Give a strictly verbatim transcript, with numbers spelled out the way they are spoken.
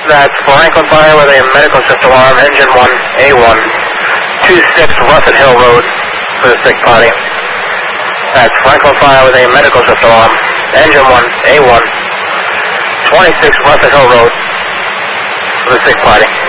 That's Franklin Fire with a medical shift alarm, engine one, A one, two six Russet Hill Road for the sick party. That's Franklin Fire with a medical shift alarm, engine one, A one, twenty-six Russet Hill Road for the sick party.